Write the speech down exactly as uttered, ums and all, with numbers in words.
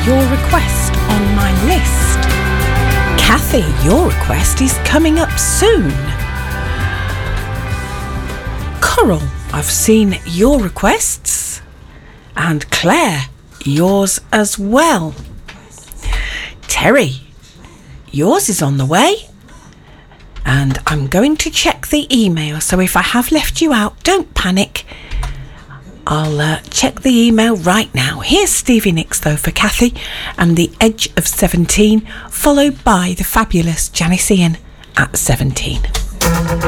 your request on my list. Kathy, your request is coming up soon. Coral, I've seen your requests. And Claire, yours as well. Terry, yours is on the way. And I'm going to check the email, so if I have left you out, don't panic. I'll uh, check the email right now. Here's Stevie Nicks, though, for Kathy and The Edge of seventeen, followed by the fabulous Janice Ian at seventeen.